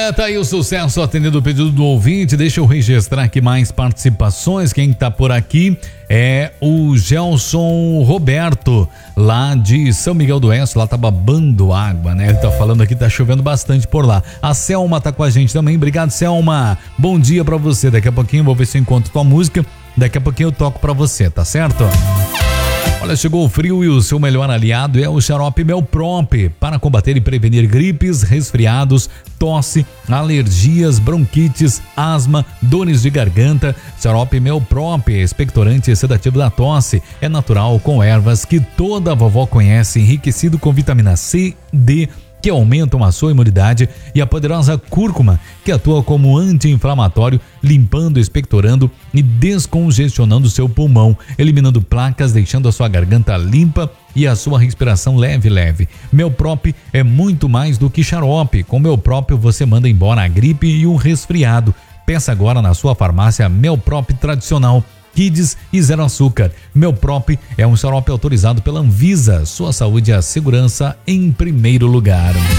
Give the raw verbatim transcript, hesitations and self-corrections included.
É, tá aí o sucesso atendendo o pedido do ouvinte. Deixa eu registrar aqui mais participações. Quem tá por aqui é o Gelson Roberto, lá de São Miguel do Oeste. Lá tá babando água, né? Ele tá falando aqui, tá chovendo bastante por lá. A Selma tá com a gente também. Obrigado, Selma. Bom dia pra você. Daqui a pouquinho eu vou ver se eu encontro tua música. Daqui a pouquinho eu toco pra você, tá certo? Olha, chegou o frio e o seu melhor aliado é o xarope Melprop para combater e prevenir gripes, resfriados, tosse, alergias, bronquites, asma, dores de garganta. Xarope Melprop, expectorante e sedativo da tosse, é natural com ervas que toda vovó conhece, enriquecido com vitamina C, D, que aumentam a sua imunidade, e a poderosa cúrcuma, que atua como anti-inflamatório, limpando, expectorando e descongestionando seu pulmão, eliminando placas, deixando a sua garganta limpa e a sua respiração leve, leve. Melprop é muito mais do que xarope. Com Melprop você manda embora a gripe e o resfriado. Peça agora na sua farmácia Melprop tradicional, Kids e zero açúcar. Melprop é um xarope autorizado pela Anvisa. Sua saúde e a segurança em primeiro lugar.